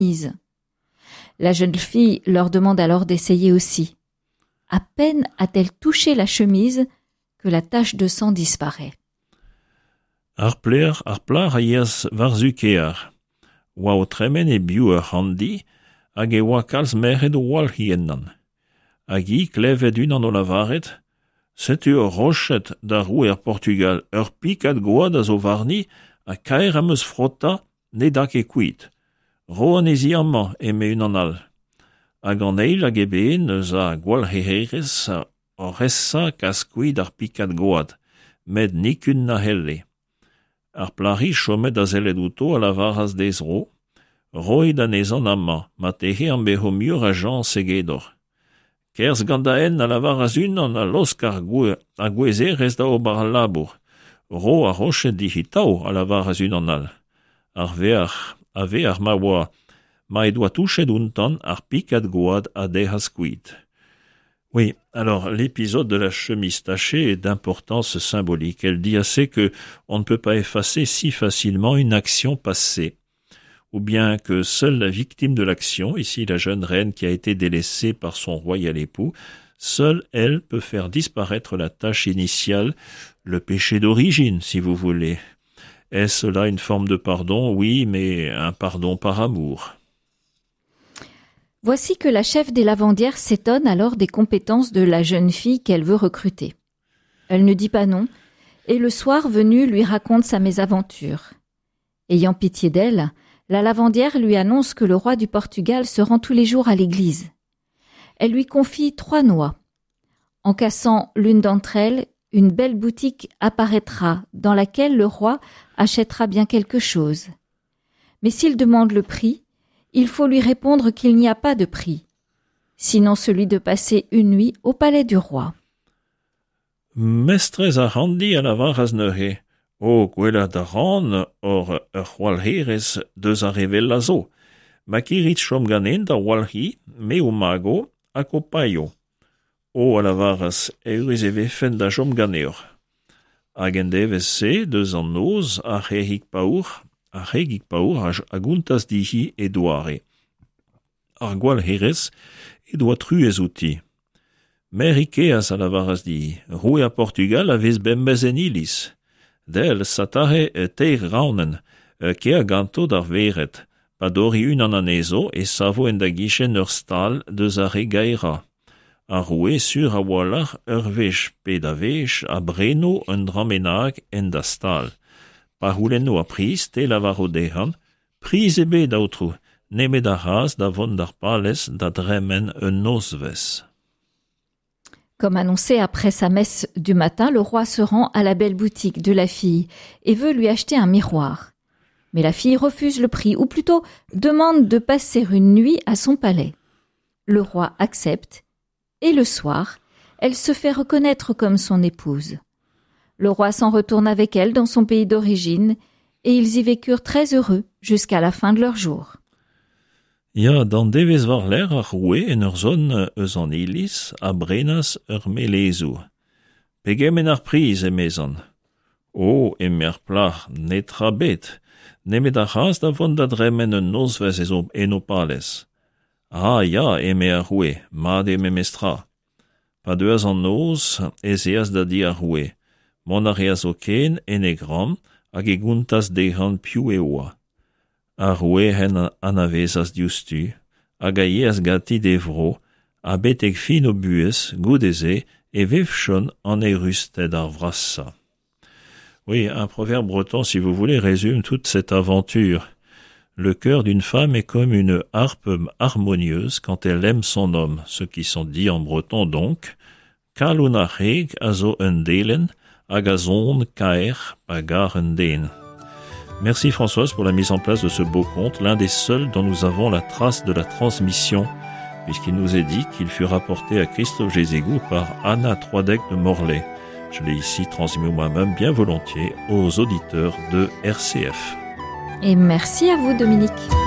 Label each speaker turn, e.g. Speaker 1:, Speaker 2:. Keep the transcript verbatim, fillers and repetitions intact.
Speaker 1: chemise. La jeune fille leur demande alors d'essayer aussi. À peine a-t-elle touché la chemise que la tache de sang disparaît.
Speaker 2: Arpler, arplar aias varzukear. Wao tremen e biuer handi, hag e wakals meret o walhienan. Hagi klevet unan o lavaret, setu ur rochet da roue er Portugal, ur pikat goad a zo varni, a kaer am eus frotta, ne dak e kuit. Ro an ezi amman eme unan al. Hag an eil hag ebe neus a gwalheherez o ressa kas kuit ar pikat goad, med nikun na helle. Ar plari chomet a zelet outo a lavaraz dez ro, roid an ezan amman, ma tehe an beho mur a jan segedor. Kerz gandaen a lavaraz unan a losk ar gwe, a gwezerez da obar labour. Ro a rochet dihitao a lavaraz unan al. Ar vear, a vear ma oa, ma e doa touchet untan ar pikat goad a dehas kuit. Oui, alors l'épisode de la chemise tachée est d'importance symbolique. Elle dit assez que on ne peut pas effacer si facilement une action passée, ou bien que seule la victime de l'action, ici la jeune reine qui a été délaissée par son royal époux, seule elle peut faire disparaître la tâche initiale, le péché d'origine, si vous voulez. Est-ce là une forme de pardon? Oui, mais un pardon par amour.
Speaker 1: Voici que la chef des lavandières s'étonne alors des compétences de la jeune fille qu'elle veut recruter. Elle ne dit pas non, et le soir venu lui raconte sa mésaventure. Ayant pitié d'elle, la lavandière lui annonce que le roi du Portugal se rend tous les jours à l'église. Elle lui confie trois noix. En cassant l'une d'entre elles, une belle boutique apparaîtra dans laquelle le roi achètera bien quelque chose. Mais s'il demande le prix, il faut lui répondre qu'il n'y a pas de prix, sinon celui de passer une nuit au palais du roi.
Speaker 2: Mestres a handi a lavaraz neuhe, o gwella da ran or ur c'hoalherez deus a revel a zo, ma kirit chom ganen da walhi, me o mago ak o paio. O a lavaraz eurez e vefen da chom ganeor. Hag en devez se deus an noz a c'hehik paour, a regik paour a guntas dihi e doare. Ar gwalherez e doa truez outi. Mer ikeas a lavaraz dihi, roue a Portugal a vez bembez en ilis. Del satare e teir raunen, e ke a ganto d'ar veret, pa dori un an anezo e savo en da gichen ur stal deus a re gaera. A roue sur a walar ur vech pe da vech a breno un dramenag en da stal. Paruleno a pris te lavaro dehan, pris ebe d'autru, neme da ras da von dar pales da dremen un nosves.
Speaker 1: Comme annoncé après sa messe du matin, le roi se rend à la belle boutique de la fille et veut lui acheter un miroir. Mais la fille refuse le prix, ou plutôt demande de passer une nuit à son palais. Le roi accepte, et le soir, elle se fait reconnaître comme son épouse. Le roi s'en retourne avec elle dans son pays d'origine, et ils y vécurent très heureux jusqu'à la fin de leur jour.
Speaker 2: Ja, dan devez war l'air a roue en ur zon eus an ilis a brenas ur melezu. Pegemen ar priz emezan. O, emer plar, ne tra bet, nemet a ras da vont da dremen un nosvez ezo en o pales. Ah, ja, eme a roue, mad eme mestra. Pa deus an noz, ez eas da di a roue. Mon a reaz o ken en e gram, hag e guntas dehan piou e oa. A roue hen an avezas diustu, hag a yeas gati devro, a betek fin o buez, goudeze, e vevchon an e rusted ar vrassa. Oui, un proverbe breton, si vous voulez, résume toute cette aventure. Le cœur d'une femme est comme une harpe harmonieuse quand elle aime son homme, ce qui sont dit en breton donc, kaluna reg azo un delen, agazon kaer pagar un den. Merci Françoise pour la mise en place de ce beau conte, l'un des seuls dont nous avons la trace de la transmission, puisqu'il nous est dit qu'il fut rapporté à Christophe Jézégou par Anna Troidec de Morlaix. Je l'ai ici transmis moi-même bien volontiers aux auditeurs de R C F.
Speaker 1: Et merci à vous Dominique.